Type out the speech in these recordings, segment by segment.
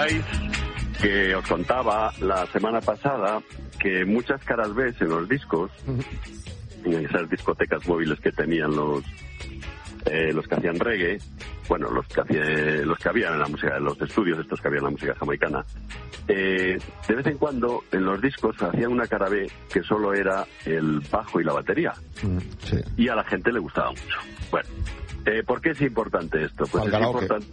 acordáis que os contaba la semana pasada que muchas caras B en los discos, en esas discotecas móviles que tenían los que hacían reggae, bueno, los que habían en la música, en los estudios estos que había en la música jamaicana, de vez en cuando en los discos hacían una cara B que solo era el bajo y la batería. Sí. Y a la gente le gustaba mucho. Bueno, ¿por qué es importante esto? Pues es importante.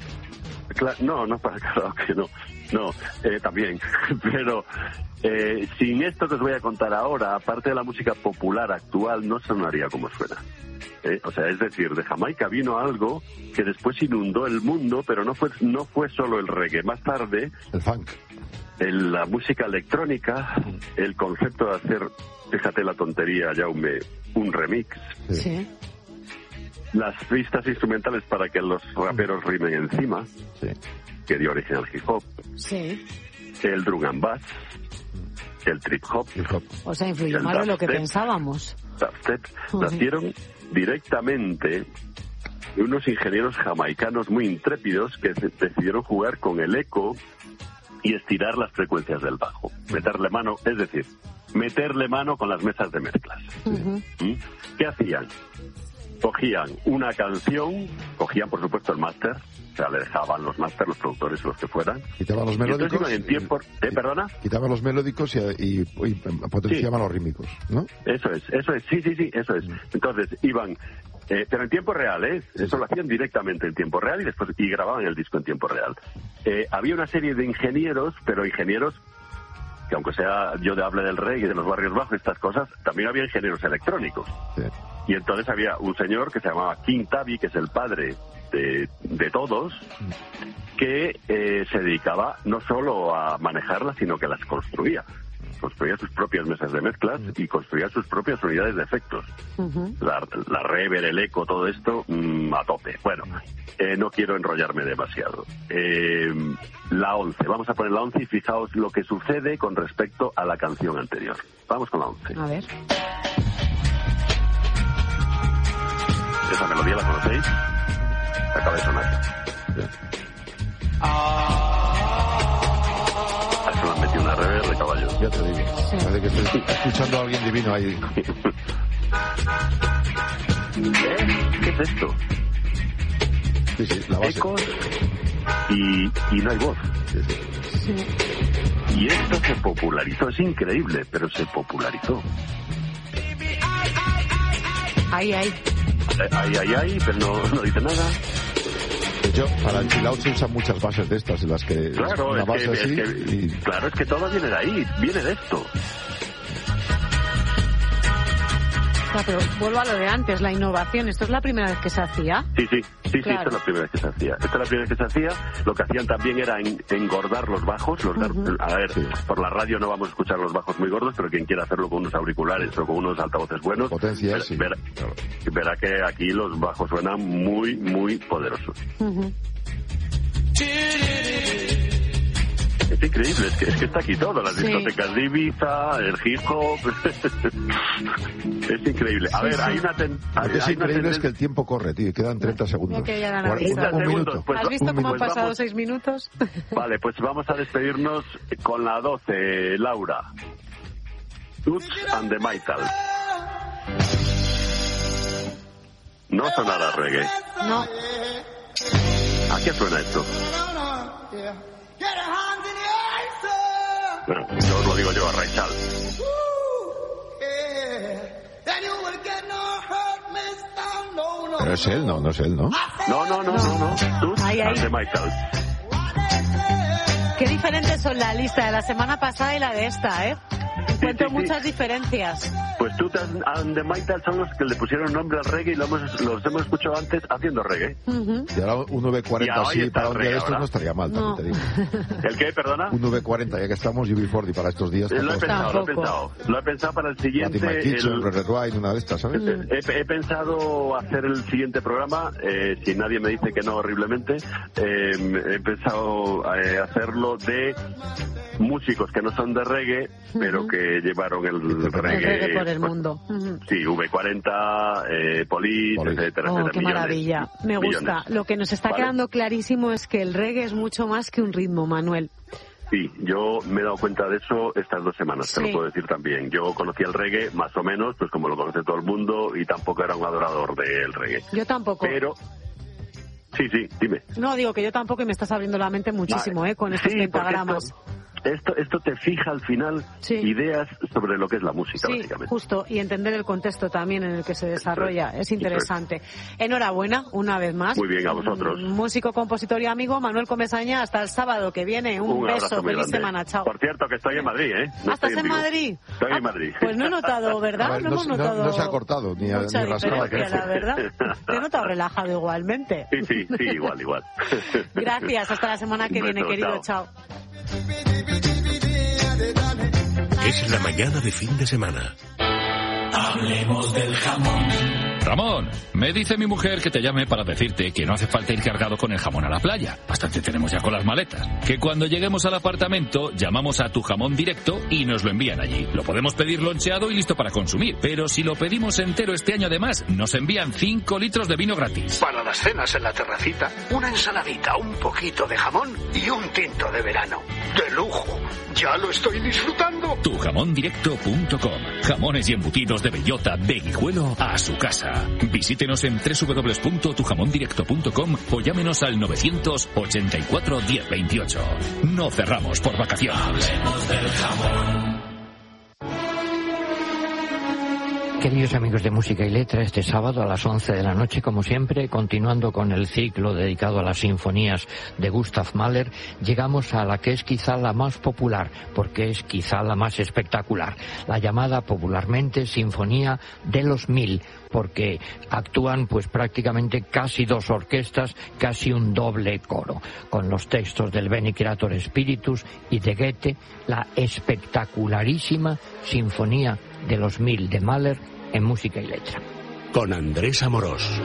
No para el karaoke, no, también, pero sin esto que os voy a contar ahora, aparte de la música popular actual, no sonaría como suena. O sea, es decir, de Jamaica vino algo que después inundó el mundo, pero no fue solo el reggae. Más tarde, el funk, la música electrónica, el concepto de hacer, fíjate la tontería, Jaume, un remix. Sí. Las pistas instrumentales para que los raperos rimen encima, sí, que dio origen al hip hop. Sí. El drum and bass, el trip hop. O sea, influyó más de lo que pensábamos. Dubstep, nacieron directamente de unos ingenieros jamaicanos muy intrépidos que decidieron jugar con el eco y estirar las frecuencias del bajo. Meterle mano, es decir, meterle mano con las mesas de mezclas. ¿Qué hacían? Cogían una canción, cogían por supuesto el máster, o sea, le dejaban los máster, los productores, los que fueran. Quitaban los melódicos. ¿Perdona? Quitaban los melódicos y potenciaban los rítmicos, ¿no? Eso es, sí, eso es. Entonces iban, pero en tiempo real, eso lo hacían directamente en tiempo real y grababan el disco en tiempo real. Había una serie de ingenieros, pero ingenieros que aunque sea yo hable del reggae, de los barrios bajos, estas cosas, también había ingenieros electrónicos. Sí. Y entonces había un señor que se llamaba King Tabby, que es el padre de todos, que se dedicaba no solo a manejarlas, sino que las construía. Construía sus propias mesas de mezclas y construía sus propias unidades de efectos. La reverb, el eco, todo esto a tope. Bueno, no quiero enrollarme demasiado. La 11, vamos a poner la 11 y fijaos lo que sucede con respecto a la canción anterior. Vamos con la 11. A ver. Esa melodía la conocéis, acaba de sonar. Eso le han metido una reverb de caballo. Ya te digo, parece que estoy escuchando a alguien divino ahí. ¿Qué es esto? Sí, la base. Ecos y no hay voz. Sí. Y esto se popularizó, es increíble, pero se popularizó. Ay, pero no dice nada. De hecho, para el chill out se usan muchas bases de estas, en las que claro, una base claro, es que todo viene de ahí, viene de esto. Pero vuelvo a lo de antes, la innovación. ¿Esto es la primera vez que se hacía? Sí, claro. Esta es la primera vez que se hacía. Lo que hacían también era engordar los bajos. A ver, por la radio no vamos a escuchar los bajos muy gordos, pero quien quiera hacerlo con unos auriculares o con unos altavoces buenos, verá que aquí los bajos suenan muy, muy poderosos. Es increíble, es que está aquí todo, las discotecas de Ibiza, el hip hop, es increíble. A ver, hay una Lo que es increíble es que el tiempo corre, tío, quedan 30 segundos. Un minuto. Pues, ¿has visto cómo han pasado 6 minutos? Vale, pues vamos a despedirnos con la 12, Laura. Toots and the Maytals. No sonará reggae. No. ¿A qué suena esto? Bueno, no os lo digo yo, a Ray Charles. Pero es él, no es él, ¿no? No. Toots and the Maytals. Qué diferentes son la lista de la semana pasada y la de esta, ¿eh? Encuentro muchas diferencias. Pues Toots and the Maytals son los que le pusieron nombre al reggae y los hemos escuchado antes haciendo reggae. Y ahora un V40 así para un día de estos no estaría mal, también te digo. ¿El qué, perdona? Un V40, ya que estamos, UB40 para estos días. Lo he pensado para el siguiente. Una de estas, ¿sabes? He pensado hacer el siguiente programa, si nadie me dice que no horriblemente, he pensado hacerlo de músicos que no son de reggae, pero que que llevaron el reggae por el mundo. Sí, V40, Police, etcétera. Qué maravilla, me gusta. Lo que nos está quedando clarísimo es que el reggae es mucho más que un ritmo, Manuel. Sí, yo me he dado cuenta de eso estas 2 semanas, te lo puedo decir también. Yo conocí el reggae más o menos, pues como lo conoce todo el mundo, y tampoco era un adorador del reggae. Yo tampoco. Pero... Sí, dime. No, digo que yo tampoco, y me estás abriendo la mente muchísimo, con estos pentagramas. Esto te fija al final ideas sobre lo que es la música, básicamente. Justo, y entender el contexto también en el que se desarrolla. Es interesante. Enhorabuena, una vez más. Muy bien, a vosotros. Músico, compositor y amigo Manuel Comesaña, hasta el sábado que viene. Un beso, feliz semana, chao. Por cierto, que estoy en Madrid, No ¿estás en Madrid? Estoy en Madrid. Pues no he notado, ¿verdad? No se ha cortado, ni rascado. La verdad. Te he notado relajado igualmente. Sí, igual. Gracias, hasta la semana que viene, querido, chao. Es la mañana de fin de semana. Hablemos del jamón. Ramón, me dice mi mujer que te llame para decirte que no hace falta ir cargado con el jamón a la playa. Bastante tenemos ya con las maletas. Que cuando lleguemos al apartamento, llamamos a Tu Jamón Directo y nos lo envían allí. Lo podemos pedir loncheado y listo para consumir. Pero si lo pedimos entero este año además, nos envían 5 litros de vino gratis. Para las cenas en la terracita, una ensaladita, un poquito de jamón y un tinto de verano. ¡De lujo! ¡Ya lo estoy disfrutando! Tujamondirecto.com. Jamones y embutidos de bellota, de Guijuelo a su casa. Visítenos en www.tujamondirecto.com o llámenos al 984 1028. No cerramos por vacaciones. Hablemos del jamón. Queridos amigos de Música y Letra, este sábado a las 11 de la noche, como siempre, continuando con el ciclo dedicado a las sinfonías de Gustav Mahler, llegamos a la que es quizá la más popular, porque es quizá la más espectacular, la llamada popularmente Sinfonía de los 1000, porque actúan pues prácticamente casi 2 orquestas, casi un doble coro, con los textos del Bene Creator Spiritus y de Goethe, la espectacularísima Sinfonía de los 1000 de Mahler en Música y Letra. Con Andrés Amorós.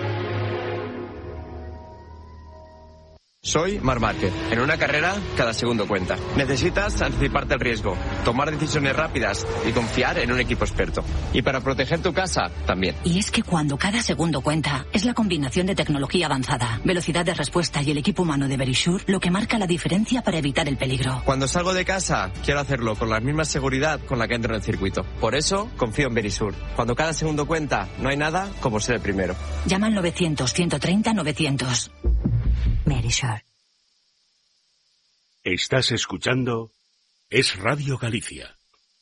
Soy Marc Márquez. En una carrera, cada segundo cuenta. Necesitas anticiparte al riesgo, tomar decisiones rápidas y confiar en un equipo experto. Y para proteger tu casa, también. Y es que cuando cada segundo cuenta, es la combinación de tecnología avanzada, velocidad de respuesta y el equipo humano de Verisure lo que marca la diferencia para evitar el peligro. Cuando salgo de casa, quiero hacerlo con la misma seguridad con la que entro en el circuito. Por eso, confío en Verisure. Cuando cada segundo cuenta, no hay nada como ser el primero. Llama al 900-130-900. Verisure. Estás escuchando Es Radio Galicia.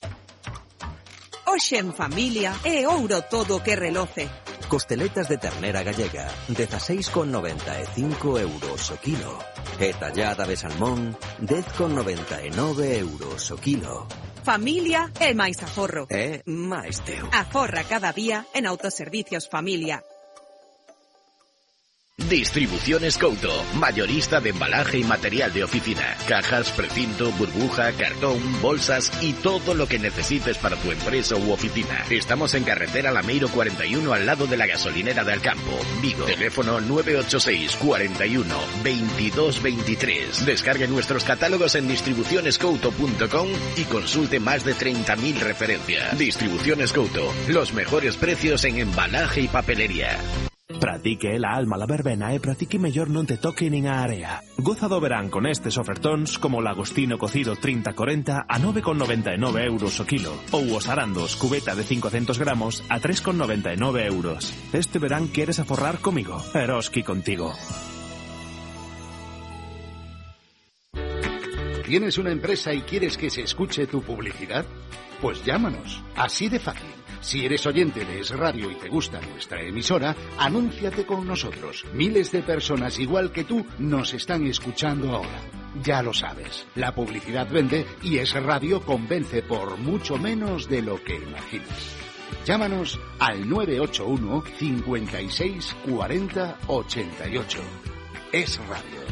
Hoxe en familia é ouro todo que reloce. Costeletas de ternera gallega, 16,95 € o kilo. E tallada de salmón, 10,99 € o kilo. Familia é máis aforro. É máis teu. Aforra cada día en Autoservicios Familia. Distribuciones Couto, mayorista de embalaje y material de oficina, cajas, precinto, burbuja, cartón, bolsas y todo lo que necesites para tu empresa u oficina. Estamos en carretera Lameiro 41 al lado de la gasolinera de Alcampo, Vigo. Teléfono 986 41 22 23. Descargue nuestros catálogos en distribucionescouto.com y consulte más de 30.000 referencias. Distribuciones Couto, los mejores precios en embalaje y papelería. Pratique la alma la verbena e pratique mellor non te toque nin a area. Goza do verán con estes ofertóns como o lagostino cocido 30-40 a 9,99 € o kilo ou os arandos cubeta de 500 gramos a 3,99 €. Este verán queres aforrar comigo, Eroski contigo. ¿Tienes una empresa y quieres que se escuche tu publicidad? Pues llámanos, así de fácil. Si eres oyente de Es Radio y te gusta nuestra emisora, anúnciate con nosotros. Miles de personas igual que tú nos están escuchando ahora. Ya lo sabes, la publicidad vende y Es Radio convence por mucho menos de lo que imaginas. Llámanos al 981 56 40 88. Es Radio.